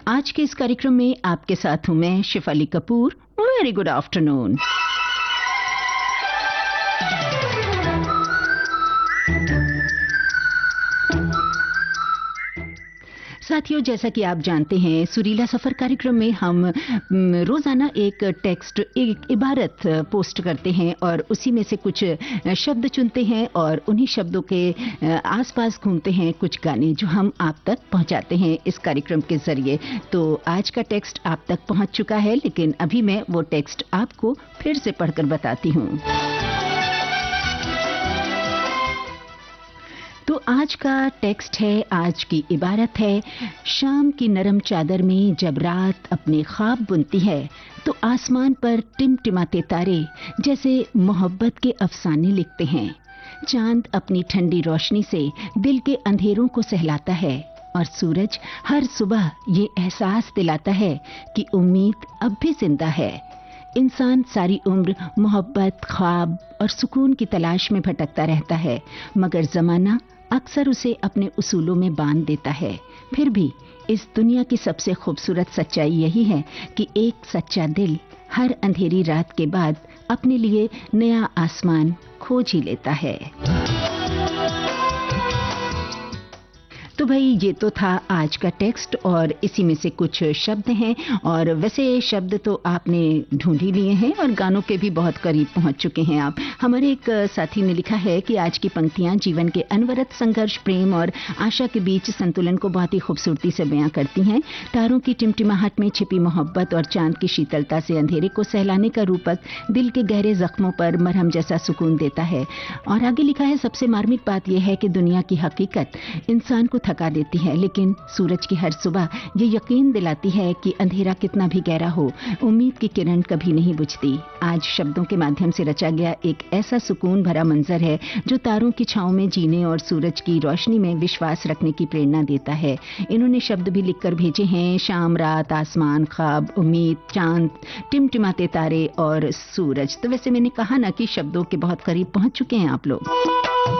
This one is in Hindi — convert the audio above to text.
आज के इस कार्यक्रम में आपके साथ हूं मैं Shifali Kapoor. Very good afternoon. साथियों, जैसा कि आप जानते हैं, सुरीला सफर कार्यक्रम में हम रोजाना एक टेक्स्ट, एक इबारत पोस्ट करते हैं और उसी में से कुछ शब्द चुनते हैं और उन्हीं शब्दों के आसपास घूमते हैं कुछ गाने जो हम आप तक पहुंचाते हैं इस कार्यक्रम के जरिए। तो आज का टेक्स्ट आप तक पहुंच चुका है, लेकिन अभी मैं वो टेक्स्ट आपको फिर से पढ़कर बताती हूँ। तो आज का टेक्स्ट है, आज की इबारत है, शाम की नरम चादर में जब रात अपने ख्वाब बुनती है तो आसमान पर टिमटिमाते तारे जैसे मोहब्बत के अफसाने लिखते हैं। चांद अपनी ठंडी रोशनी से दिल के अंधेरों को सहलाता है और सूरज हर सुबह ये एहसास दिलाता है कि उम्मीद अब भी जिंदा है। इंसान सारी उम्र मोहब्बत, ख्वाब और सुकून की तलाश में भटकता रहता है, मगर जमाना अक्सर उसे अपने उसूलों में बांध देता है। फिर भी इस दुनिया की सबसे खूबसूरत सच्चाई यही है कि एक सच्चा दिल हर अंधेरी रात के बाद अपने लिए नया आसमान खोज ही लेता है। तो भाई, ये तो था आज का टेक्स्ट और इसी में से कुछ शब्द हैं, और वैसे शब्द तो आपने ढूंढ ही लिए हैं और गानों के भी बहुत करीब पहुंच चुके हैं आप। हमारे एक साथी ने लिखा है कि आज की पंक्तियां जीवन के अनवरत संघर्ष, प्रेम और आशा के बीच संतुलन को बहुत ही खूबसूरती से बयां करती हैं। तारों की टिमटिमाहट में छिपी मोहब्बत और चांद की शीतलता से अंधेरे को सहलाने का रूपक दिल के गहरे जख्मों पर मरहम जैसा सुकून देता है। और आगे लिखा है, सबसे मार्मिक बात यह है कि दुनिया की हकीकत इंसान को थका देती है, लेकिन सूरज की हर सुबह ये यकीन दिलाती है कि अंधेरा कितना भी गहरा हो, उम्मीद की किरण कभी नहीं बुझती। आज शब्दों के माध्यम से रचा गया एक ऐसा सुकून भरा मंजर है जो तारों की छांव में जीने और सूरज की रोशनी में विश्वास रखने की प्रेरणा देता है। इन्होंने शब्द भी लिखकर भेजे हैं, शाम, रात, आसमान, ख्वाब, उम्मीद, चांद, टिमटिमाते तारे और सूरज। तो वैसे मैंने कहा ना कि शब्दों के बहुत करीब पहुंच चुके हैं आप लोग।